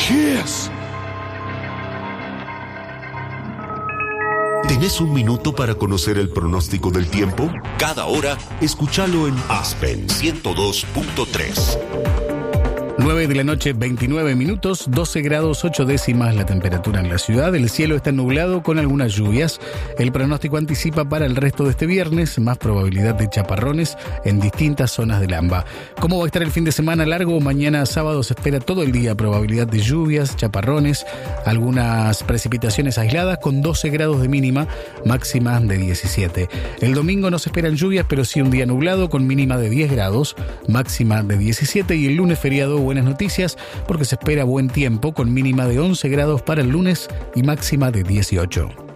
Kiss. ¿Tenés un minuto para conocer el pronóstico del tiempo? Cada hora, escúchalo en Aspen 102.3. 9 de la noche, 29 minutos, 12 grados 8 décimas la temperatura en la ciudad. El cielo está nublado con algunas lluvias. El pronóstico anticipa para el resto de este viernes más probabilidad de chaparrones en distintas zonas del AMBA. ¿Cómo va a estar el fin de semana largo? Mañana sábado se espera todo el día probabilidad de lluvias, chaparrones, algunas precipitaciones aisladas con 12 grados de mínima, máxima de 17. El domingo no se esperan lluvias, pero sí un día nublado con mínima de 10 grados, máxima de 17. Y el lunes feriado, buenas noticias porque se espera buen tiempo con mínima de 11 grados para el lunes y máxima de 18.